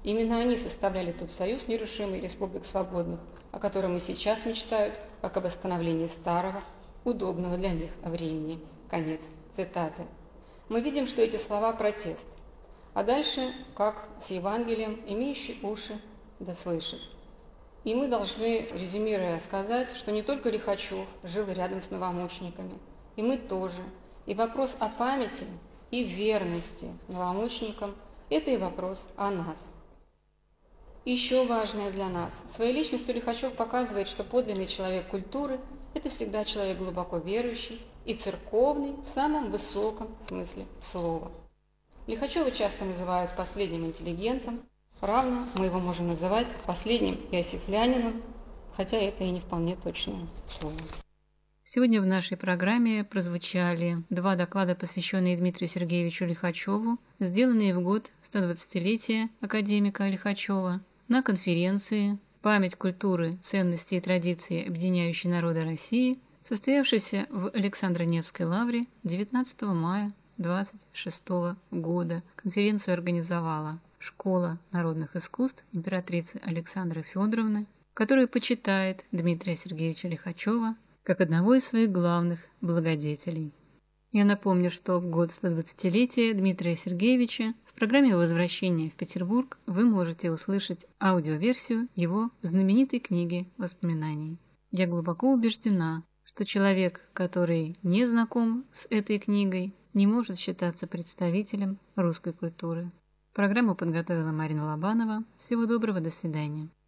Именно они составляли тот союз нерушимый республик свободных, о котором и сейчас мечтают, как об восстановлении старого, удобного для них времени. Конец цитаты. Мы видим, что эти слова – протест. А дальше, как с Евангелием, имеющий уши да слышит. И мы должны, резюмируя, сказать, что не только Лихачев жил рядом с новомучениками, и мы тоже. И вопрос о памяти и верности новомученикам – это и вопрос о нас. И еще важное для нас. Своей личностью Лихачев показывает, что подлинный человек культуры – это всегда человек глубоко верующий и церковный в самом высоком смысле слова. Лихачева часто называют последним интеллигентом, равно мы его можем называть последним иосифлянином, хотя это и не вполне точное слово. Сегодня в нашей программе прозвучали 2 доклада, посвященные Дмитрию Сергеевичу Лихачеву, сделанные в год 120-летия академика Лихачева на конференции «Память культуры, ценности и традиции, объединяющие народы России», состоявшейся в Александро-Невской лавре 19 мая 1926 года. Конференцию организовала Школа народных искусств императрицы Александры Федоровны, которая почитает Дмитрия Сергеевича Лихачева как одного из своих главных благодетелей. Я напомню, что в год 120-летия Дмитрия Сергеевича в программе «Возвращение в Петербург» вы можете услышать аудиоверсию его знаменитой книги воспоминаний. Я глубоко убеждена, что человек, который не знаком с этой книгой, не может считаться представителем русской культуры. Программу подготовила Марина Лобанова. Всего доброго, до свидания.